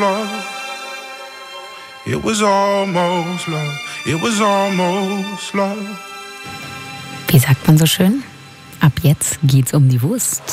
It was almost love. It was almost love. Wie sagt man so schön? Ab jetzt geht's um die Wurst.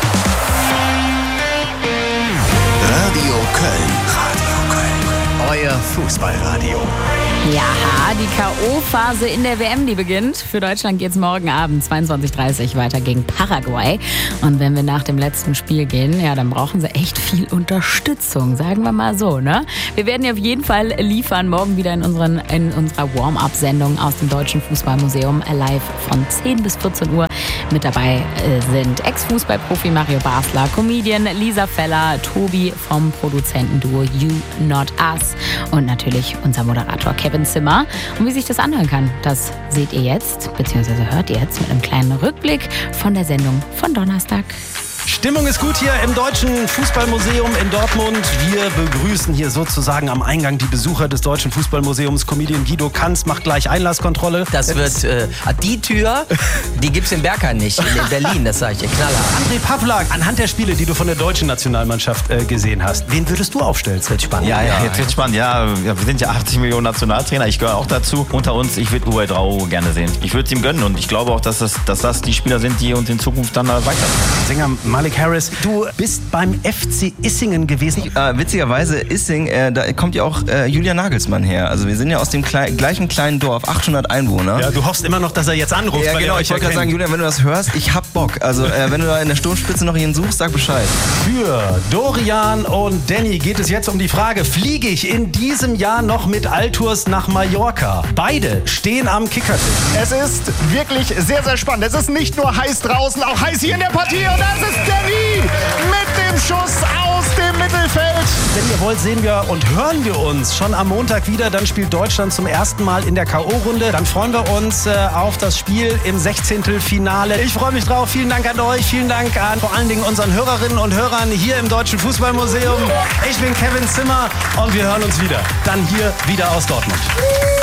Radio Köln. Radio Köln. Euer Fußballradio. Ja, die K.O.-Phase in der WM, die beginnt. Für Deutschland geht's morgen Abend 22:30 Uhr weiter gegen Paraguay. Und wenn wir nach dem letzten Spiel gehen, ja, dann brauchen sie echt viel Unterstützung, sagen wir mal so, ne? Wir werden ja auf jeden Fall liefern, morgen wieder in unserer Warm-Up-Sendung aus dem Deutschen Fußballmuseum live von 10 bis 14 Uhr. Mit dabei sind Ex-Fußballprofi Mario Basler, Comedian Lisa Feller, Tobi vom Produzentenduo You Not Us und natürlich unser Moderator Kevin Zimmer. Und wie sich das anhören kann, das seht ihr jetzt, beziehungsweise hört ihr jetzt mit einem kleinen Rückblick von der Sendung von Donnerstag. Stimmung ist gut hier im Deutschen Fußballmuseum in Dortmund. Wir begrüßen hier sozusagen am Eingang die Besucher des Deutschen Fußballmuseums. Comedian Guido Kanz macht gleich Einlasskontrolle. Das wird, die Tür, die gibt's in Bergheim nicht, in Berlin, das sage ich dir knallhart. André Pavlak, anhand der Spiele, die du von der deutschen Nationalmannschaft gesehen hast, wen würdest du aufstellen? Das wird spannend. Ja, jetzt wird spannend. Ja, wir sind ja 80 Millionen Nationaltrainer. Ich gehöre auch dazu. Unter uns, ich würde Uwe Drau gerne sehen. Ich würde es ihm gönnen und ich glaube auch, dass das die Spieler sind, die uns in Zukunft dann weiter. Sänger Malik Harris, du bist beim FC Issingen gewesen. Witzigerweise, Issing, da kommt ja auch Julian Nagelsmann her. Also wir sind ja aus dem gleichen kleinen Dorf, 800 Einwohner. Ja, du hoffst immer noch, dass er jetzt anruft. Ja, genau, ich wollte gerade sagen, Julian, wenn du das hörst, ich hab Bock. Also wenn du da in der Sturmspitze noch ihn suchst, sag Bescheid. Für Dorian und Danny geht es jetzt um die Frage, fliege ich in diesem Jahr noch mit Altours nach Mallorca? Beide stehen am Kickertisch. Es ist wirklich sehr, sehr spannend. Es ist nicht nur heiß draußen, auch heiß hier in der Partie. Und das ist Danny mit dem Schuss aus dem Mittelfeld. Wenn ihr wollt, sehen wir und hören wir uns schon am Montag wieder. Dann spielt Deutschland zum ersten Mal in der K.O.-Runde. Dann freuen wir uns auf das Spiel im 16. Finale. Ich freue mich drauf. Vielen Dank an euch. Vielen Dank an vor allen Dingen unseren Hörerinnen und Hörern hier im Deutschen Fußballmuseum. Ich bin Kevin Zimmer und wir hören uns wieder. Dann hier wieder aus Dortmund.